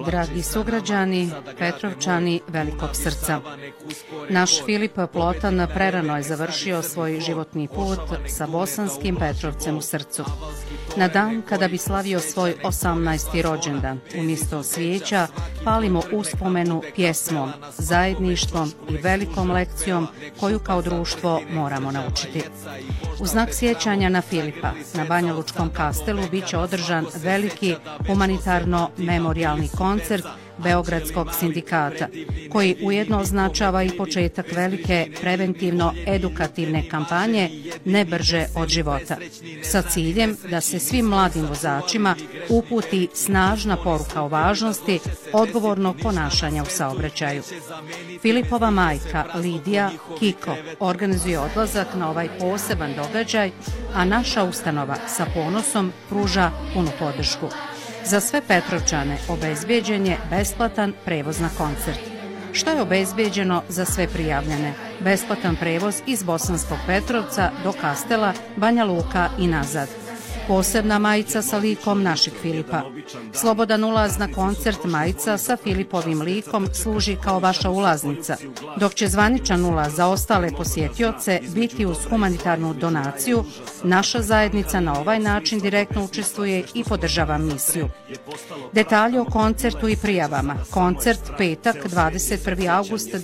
dragi sugrađani, Petrovčani velikog srca. Naš Filip Plotan prerano je završio svoj životni put sa Bosanskim Petrovcem u srcu. Na dan kada bi slavio svoj 18. rođendan, umjesto svijeća palimo uspomenu pjesmom, zajedništvom i velikom lekcijom koju kao društvo moramo naučiti. U znak sjećanja na Filipa, na Banjalučkom kastelu biće održan veliki humanitarno-memorijalni koncert Beogradskog sindikata, koji ujedno označava i početak velike preventivno-edukativne kampanje Ne brže od života, sa ciljem da se svim mladim vozačima uputi snažna poruka o važnosti odgovornog ponašanja u saobraćaju. Filipova majka Lidija Kiko organizuje odlazak na ovaj poseban događaj, a naša ustanova sa ponosom pruža punu podršku. Za sve Petrovčane obezbijeđen je besplatan prevoz na koncert. Što je obezbijeđeno za sve prijavljene? Besplatan prevoz iz Bosanskog Petrovca do Kastela, Banja Luka i nazad. Posebna majica sa likom našeg Filipa. Slobodan ulaz na koncert majica sa Filipovim likom služi kao vaša ulaznica, dok će zvaničan ulaz za ostale posjetioce biti uz humanitarnu donaciju. Naša zajednica na ovaj način direktno učestvuje i podržava misiju. Detalje o koncertu i prijavama. Koncert petak 21. augusta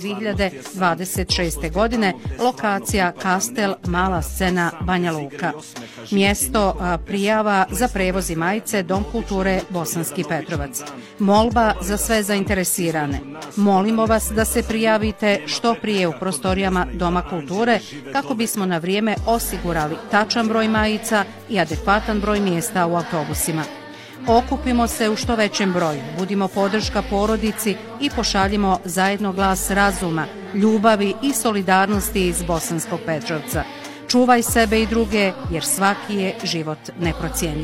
2026. godine, lokacija Kastel, Mala scena, Banja Luka. Mjesto prijava za prevoz i majice Dom kulture Bosanski Petrovac. Molba za sve zainteresirane. Molimo vas da se prijavite što prije u prostorijama Doma kulture kako bismo na vrijeme osigurali tačan broj majica i adekvatan broj mjesta u autobusima. Okupimo se u što većem broju, budimo podrška porodici i pošaljimo zajedno glas razuma, ljubavi i solidarnosti iz Bosanskog Petrovca. Čuvaj sebe i druge, jer svaki je život neprocjenjiv.